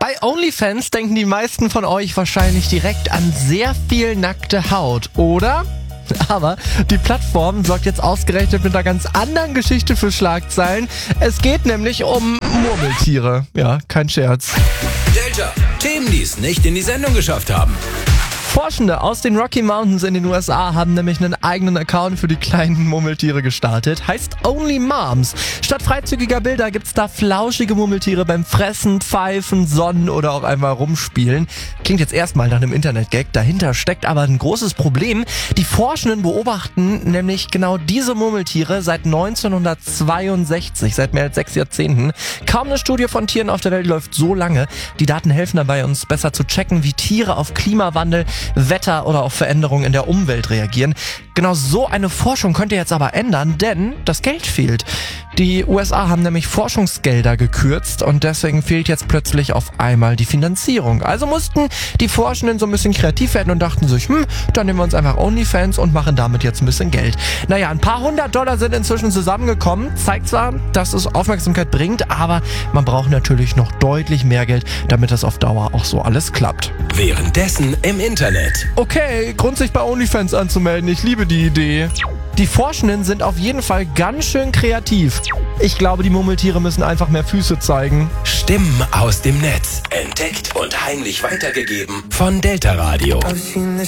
Bei OnlyFans denken die meisten von euch wahrscheinlich direkt an sehr viel nackte Haut, oder? Aber die Plattform sorgt jetzt ausgerechnet mit einer ganz anderen Geschichte für Schlagzeilen. Es geht nämlich um Murmeltiere. Ja, kein Scherz. Delta, Themen, die es nicht in die Sendung geschafft haben. Forschende aus den Rocky Mountains in den USA haben nämlich einen eigenen Account für die kleinen Murmeltiere gestartet. Heißt Only Moms. Statt freizügiger Bilder gibt's da flauschige Murmeltiere beim Fressen, Pfeifen, Sonnen oder auch einmal rumspielen. Klingt jetzt erstmal nach einem Internet-Gag. Dahinter steckt aber ein großes Problem. Die Forschenden beobachten nämlich genau diese Murmeltiere seit 1962, seit mehr als 6 Jahrzehnten. Kaum eine Studie von Tieren auf der Welt läuft so lange. Die Daten helfen dabei, uns besser zu checken, wie Tiere auf Klimawandel, Wetter oder auf Veränderungen in der Umwelt reagieren. Genau so eine Forschung könnte jetzt aber ändern, denn das Geld fehlt. Die USA haben nämlich Forschungsgelder gekürzt und deswegen fehlt jetzt plötzlich auf einmal die Finanzierung. Also mussten die Forschenden so ein bisschen kreativ werden und dachten sich, dann nehmen wir uns einfach OnlyFans und machen damit jetzt ein bisschen Geld. Naja, ein paar $100 sind inzwischen zusammengekommen. Zeigt zwar, dass es Aufmerksamkeit bringt, aber man braucht natürlich noch deutlich mehr Geld, damit das auf Dauer auch so alles klappt. Währenddessen im Internet. Okay, Grund sich bei OnlyFans anzumelden. Ich liebe die Idee. Die Forschenden sind auf jeden Fall ganz schön kreativ. Ich glaube, die Murmeltiere müssen einfach mehr Füße zeigen. Stimmen aus dem Netz. Entdeckt und heimlich weitergegeben von Delta Radio. I've seen the